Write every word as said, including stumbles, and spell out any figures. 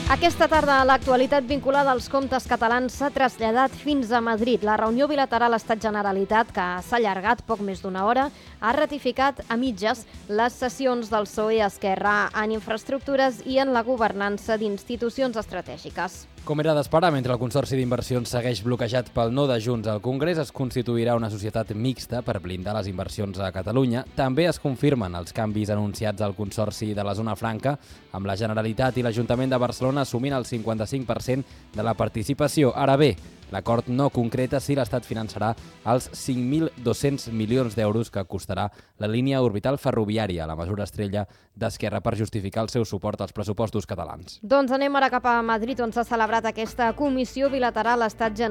Aquesta tarda, l'actualitat vinculada als comptes catalans s'ha traslladat fins a Madrid. La reunió bilateral Estat-Generalitat, que s'ha allargat poc més d'una hora, ha ratificat a mitges les cessions del P S O E a Esquerra en infraestructures i en la governança d'institucions estratègiques. Com era d'esperar, mentre el Consorci d'Inversions segueix bloquejat pel no de Junts al Congrés, es constituirà una societat mixta per blindar les inversions a Catalunya. També es confirmen els canvis anunciats al Consorci de la Zona Franca, amb la Generalitat i l'Ajuntament de Barcelona assumint el cinquanta-cinc per cent de la participació. Ara bé, l'acord no concreta si l'Estat finançarà els cinc mil dos-cents milions d'euros que costarà la línia orbital ferroviària, la mesura estrella d'Esquerra per justificar el seu suport als pressupostos catalans. Doncs anem ara cap a Madrid, on s'ha celebrat aquesta comissió bilateral Estat-Generalitat